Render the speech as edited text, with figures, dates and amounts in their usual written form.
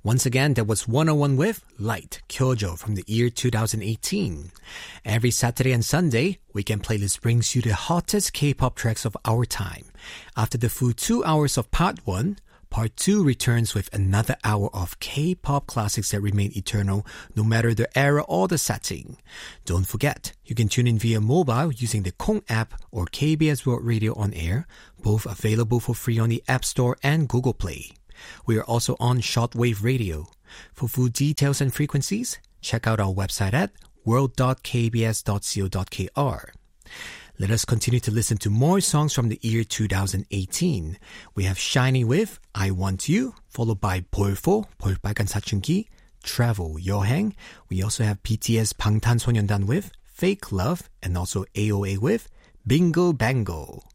Once again, that was 101 with Light, Kyojo from the year 2018. Every Saturday and Sunday, Weekend Playlist brings you the hottest K-pop tracks of our time. After the full 2 hours of Part 1, Part 2 returns with another hour of K-pop classics that remain eternal no matter the era or the setting. Don't forget, you can tune in via mobile using the Kong app or KBS World Radio on air, both available for free on the App Store and Google Play. We are also on shortwave radio. For full details and frequencies, check out our website at world.kbs.co.kr. Let us continue to listen to more songs from the year 2018. We have SHINee with I Want You, followed by 볼포, 볼빨간 사춘기, Travel, 여행. We also have BTS 방탄소년단 with Fake Love, and also AOA with Bingo Bango.